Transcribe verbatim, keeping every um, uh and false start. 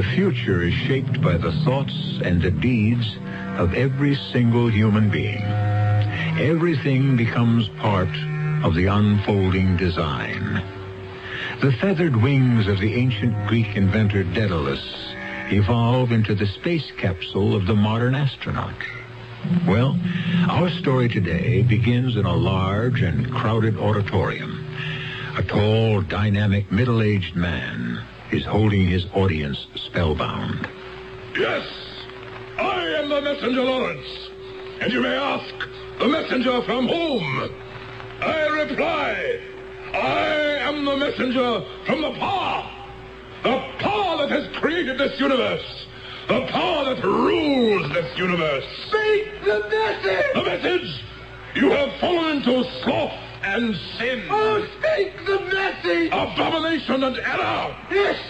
The future is shaped by the thoughts and the deeds of every single human being. Everything becomes part of the unfolding design. The feathered wings of the ancient Greek inventor Daedalus evolve into the space capsule of the modern astronaut. Well, our story today begins in a large and crowded auditorium. A tall, dynamic, middle-aged man is holding his audience spellbound. Yes, I am the messenger, Lawrence. And you may ask, the messenger from whom? I reply, I am the messenger from the power. The power that has created this universe. The power that rules this universe. Speak the message! The message! You have fallen into sloth and sin. Oh, speak the message! Abomination and error. Yes,